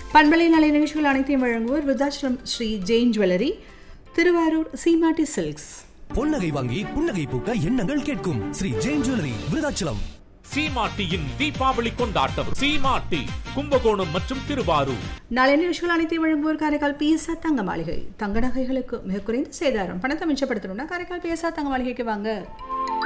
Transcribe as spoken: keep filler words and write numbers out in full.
பண்பலை நலை நிகழ்ச்சிகள் அனைத்தையும் வழங்குவோர் விருதாச்சலம் ஸ்ரீ ஜெயின் ஜுவல்லரி, திருவாரூர் சீமாட்டி சில்க்ஸ். பொன்னகை வாங்கி புன்னகை பூக்க எண்ணங்கள் கேட்கும் ஸ்ரீ ஜெயின் ஜுவல்லரி, விருதாச்சலம். சீமாட்டியின் தீபாவளி கொண்டாட்டம். சீமாட்டி, கும்பகோணம் மற்றும் திருவாரூர். நாளை நிகழ்ச்சிகள் அனைத்தையும் வழங்குவோர் காரைக்கால் பிஎஸ்ஆ தங்க மாளிகை. தங்க நகைகளுக்கு மிக குறைந்த சேதாரம். பணத்தை மிச்சப்படுத்தணும்னா காரைக்கால் பிஎஸ்ஆ தங்க மாளிகைக்கு வாங்க.